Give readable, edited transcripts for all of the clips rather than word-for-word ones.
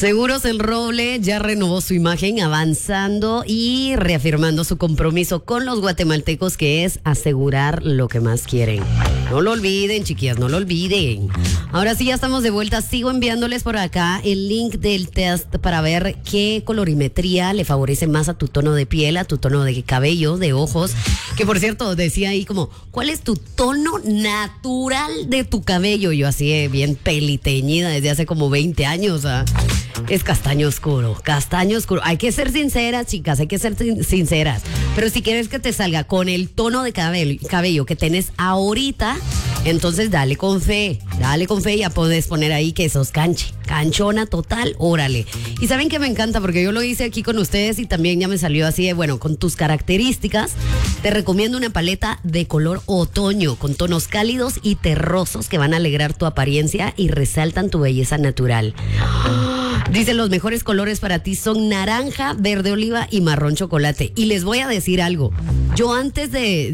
Seguros El Roble ya renovó su imagen, avanzando y reafirmando su compromiso con los guatemaltecos, que es asegurar lo que más quieren. No lo olviden, chiquillas, no lo olviden. Ahora sí, ya estamos de vuelta. Sigo enviándoles por acá el link del test para ver qué colorimetría le favorece más a tu tono de piel, a tu tono de cabello, de ojos. Que por cierto, decía ahí como, ¿cuál es tu tono natural de tu cabello? Yo así bien peliteñida desde hace como 20 años. Es castaño oscuro, castaño oscuro. Hay que ser sinceras, chicas, hay que ser sinceras. Pero si quieres que te salga con el tono de cabello que tenés ahorita, entonces dale con fe, ya puedes poner ahí que sos canchona total, órale. Y saben que me encanta porque yo lo hice aquí con ustedes y también ya me salió así de, bueno, con tus características, te recomiendo una paleta de color otoño con tonos cálidos y terrosos que van a alegrar tu apariencia y resaltan tu belleza natural. Dicen, los mejores colores para ti son naranja, verde oliva y marrón chocolate. Y les voy a decir algo. Yo antes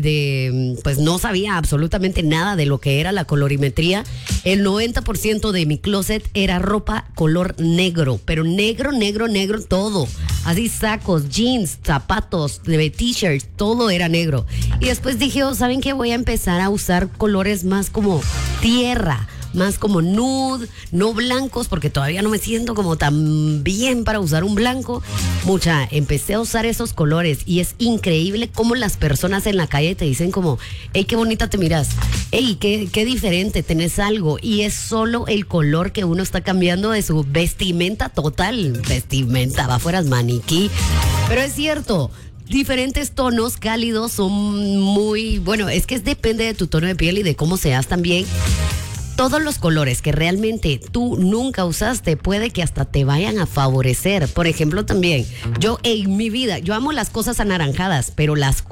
pues no sabía absolutamente nada de lo que era la colorimetría. El 90% de mi closet era ropa color negro, pero negro todo. Así sacos, jeans, zapatos, t-shirts, todo era negro. Y después dije, ¿saben qué? Voy a empezar a usar colores más como tierra, más como nude, no blancos, porque todavía no me siento como tan bien para usar un blanco. Empecé a usar esos colores y es increíble cómo las personas en la calle te dicen como, hey, qué bonita te miras, hey, qué diferente, tenés algo. Y es solo el color que uno está cambiando de su vestimenta total. Vestimenta, va fuera maniquí. Pero es cierto, diferentes tonos cálidos son muy, bueno, es que depende de tu tono de piel y de cómo seas también. Todos los colores que realmente tú nunca usaste puede que hasta te vayan a favorecer. Por ejemplo, también, yo en mi vida, yo amo las cosas anaranjadas, pero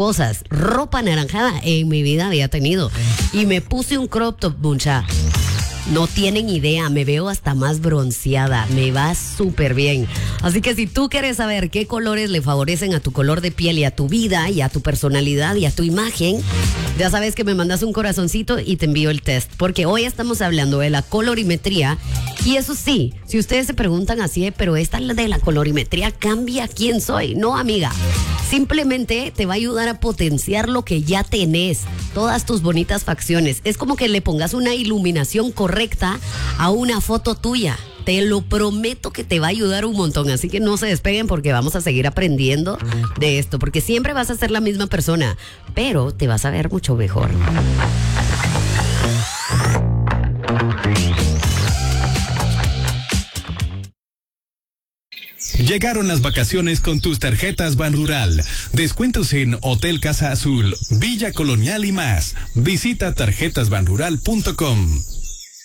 ropa anaranjada en mi vida había tenido. Y me puse un crop top, mucha. No tienen idea, me veo hasta más bronceada, me va súper bien. Así que si tú quieres saber qué colores le favorecen a tu color de piel y a tu vida y a tu personalidad y a tu imagen, ya sabes que me mandas un corazoncito y te envío el test. Porque hoy estamos hablando de la colorimetría. Y eso sí, si ustedes se preguntan así, pero esta de la colorimetría cambia quién soy. No, amiga. Simplemente te va a ayudar a potenciar lo que ya tenés, todas tus bonitas facciones. Es como que le pongas una iluminación correcta a una foto tuya. Te lo prometo que te va a ayudar un montón. Así que no se despeguen porque vamos a seguir aprendiendo de esto. Porque siempre vas a ser la misma persona, pero te vas a ver mucho mejor. Llegaron las vacaciones con tus tarjetas Banrural. Descuentos en Hotel Casa Azul, Villa Colonial y más. Visita tarjetasbanrural.com.